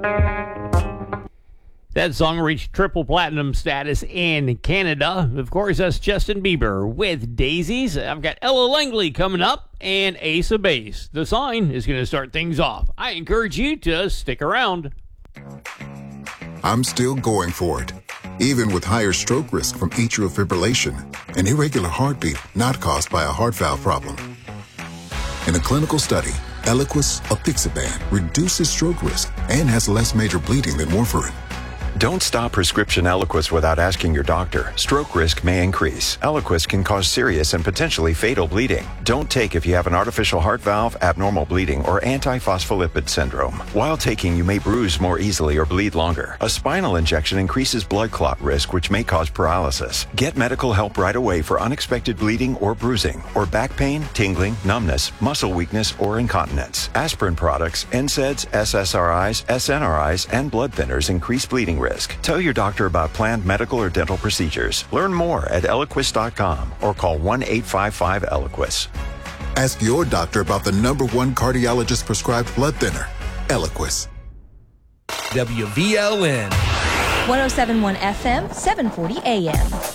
That song reached triple platinum status in Canada. Of course, that's Justin Bieber with Daisies. I've got Ella Langley coming up and Ace of Base. The Sign is going to start things off. I encourage you to stick around. I'm still going for it, even with higher stroke risk from atrial fibrillation, an irregular heartbeat not caused by a heart valve problem. In a clinical study, Eliquis apixaban reduces stroke risk and has less major bleeding than warfarin. Don't stop prescription Eliquis without asking your doctor. Stroke risk may increase. Eliquis can cause serious and potentially fatal bleeding. Don't take if you have an artificial heart valve, abnormal bleeding, or antiphospholipid syndrome. While taking, you may bruise more easily or bleed longer. A spinal injection increases blood clot risk, which may cause paralysis. Get medical help right away for unexpected bleeding or bruising, or back pain, tingling, numbness, muscle weakness, or incontinence. Aspirin products, NSAIDs, SSRIs, SNRIs, and blood thinners increase bleeding risk. Tell your doctor about planned medical or dental procedures. Learn more at Eliquis.com or call 1-855-ELIQUIS. Ask your doctor about the #1 cardiologist prescribed blood thinner, Eliquis. WVLN 107.1 FM, 740 AM.